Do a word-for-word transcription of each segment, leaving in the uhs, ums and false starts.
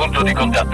punto di contatto.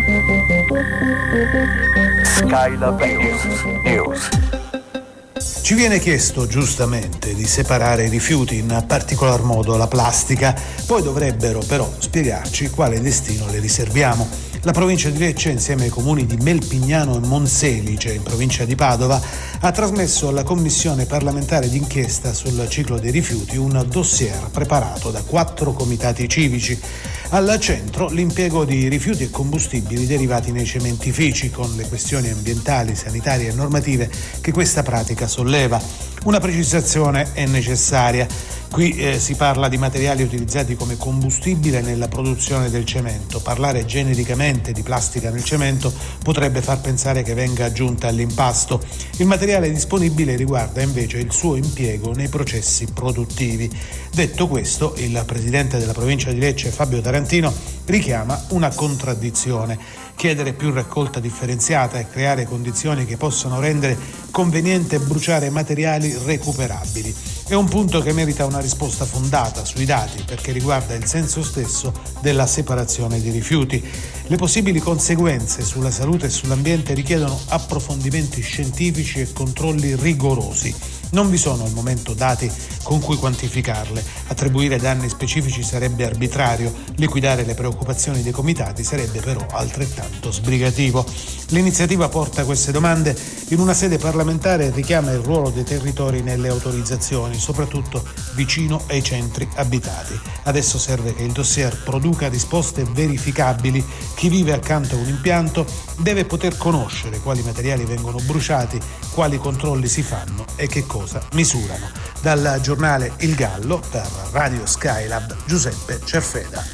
Skylab News. News. Ci viene chiesto giustamente di separare i rifiuti, in particolar modo la plastica, poi dovrebbero però spiegarci quale destino le riserviamo. La provincia di Lecce, insieme ai comuni di Melpignano e Monselice, in provincia di Padova, ha trasmesso alla Commissione parlamentare d'inchiesta sul ciclo dei rifiuti un dossier preparato da quattro comitati civici. Al centro l'impiego di rifiuti e combustibili derivati nei cementifici, con le questioni ambientali, sanitarie e normative che questa pratica solleva. Una precisazione è necessaria. Qui eh, si parla di materiali utilizzati come combustibile nella produzione del cemento. Parlare genericamente di plastica nel cemento potrebbe far pensare che venga aggiunta all'impasto. Il materiale disponibile riguarda invece il suo impiego nei processi produttivi. Detto questo, il presidente della provincia di Lecce, Fabio Tarantino, richiama una contraddizione. Chiedere più raccolta differenziata e creare condizioni che possano rendere conveniente bruciare materiali recuperabili. È un punto che merita una risposta fondata sui dati, perché riguarda il senso stesso della separazione dei rifiuti. Le possibili conseguenze sulla salute e sull'ambiente richiedono approfondimenti scientifici e controlli rigorosi. Non vi sono al momento dati con cui quantificarle. Attribuire danni specifici sarebbe arbitrario, liquidare le preoccupazioni dei comitati sarebbe però altrettanto sbrigativo. L'iniziativa porta queste domande in una sede parlamentare e richiama il ruolo dei territori nelle autorizzazioni, soprattutto vicino ai centri abitati. Adesso serve che il dossier produca risposte verificabili. Chi vive accanto a un impianto deve poter conoscere quali materiali vengono bruciati, quali controlli si fanno e che cosa misurano. Dal giornale Il Gallo, per Radio Skylab, Giuseppe Cerfeda.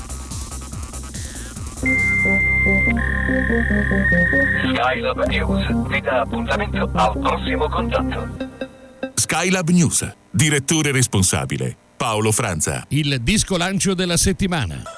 Skylab News vi dà appuntamento al prossimo contatto. Skylab News, direttore responsabile Paolo Franza. Il disco lancio della settimana.